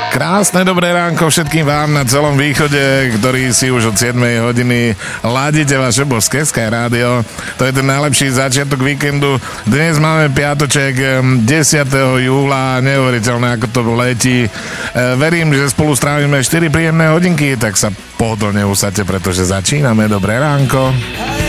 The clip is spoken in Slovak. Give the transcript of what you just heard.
Krásne dobré ránko všetkým vám na celom východe, ktorí si už od 7 hodiny ladíte vaše božské Sky rádio. To je ten najlepší začiatok víkendu. Dnes máme piatoček 10. júla, neuveriteľné ako to letí. Verím, že spolu strávime 4 príjemné hodinky, tak sa pohodlne usadte, pretože začíname. Dobré ránko.